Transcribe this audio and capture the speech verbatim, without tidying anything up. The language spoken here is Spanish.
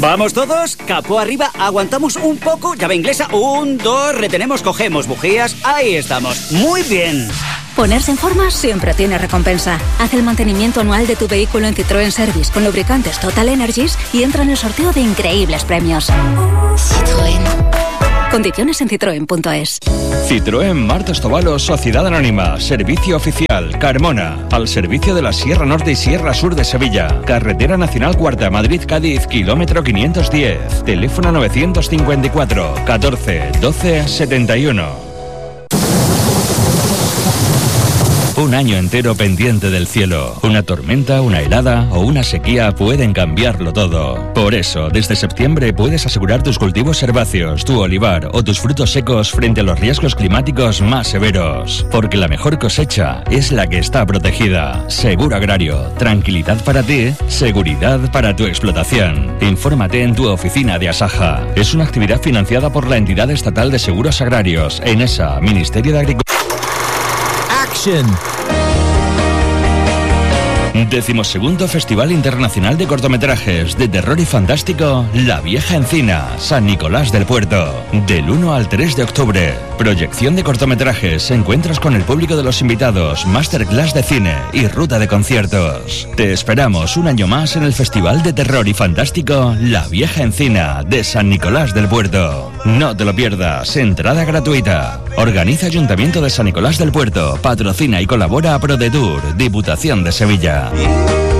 ¿Vamos todos? Capó arriba, aguantamos un poco, llave inglesa, un, dos, retenemos, cogemos bujías, ahí estamos. Muy bien. Ponerse en forma siempre tiene recompensa. Haz el mantenimiento anual de tu vehículo en Citroën Service con lubricantes Total Energies y entra en el sorteo de increíbles premios. Citroën. Condiciones en citroen punto es. Citroën Martos Tobalo, Sociedad Anónima, Servicio Oficial, Carmona, al servicio de la Sierra Norte y Sierra Sur de Sevilla. Carretera Nacional Cuarta, Madrid-Cádiz, kilómetro quinientos diez. Teléfono novecientos cincuenta y cuatro, catorce, doce, setenta y uno. Un año entero pendiente del cielo. Una tormenta, una helada o una sequía pueden cambiarlo todo. Por eso, desde septiembre puedes asegurar tus cultivos herbáceos, tu olivar o tus frutos secos frente a los riesgos climáticos más severos. Porque la mejor cosecha es la que está protegida. Seguro Agrario. Tranquilidad para ti, seguridad para tu explotación. Infórmate en tu oficina de Asaja. Es una actividad financiada por la entidad estatal de seguros agrarios, ENESA, Ministerio de Agricultura. Action. Decimosegundo Festival Internacional de Cortometrajes de Terror y Fantástico La Vieja Encina, San Nicolás del Puerto. Del uno al tres de octubre. Proyección de cortometrajes, encuentros con el público de los invitados, masterclass de cine y ruta de conciertos. Te esperamos un año más en el Festival de Terror y Fantástico La Vieja Encina de San Nicolás del Puerto. No te lo pierdas, entrada gratuita. Organiza Ayuntamiento de San Nicolás del Puerto. Patrocina y colabora a ProDetour, Diputación de Sevilla.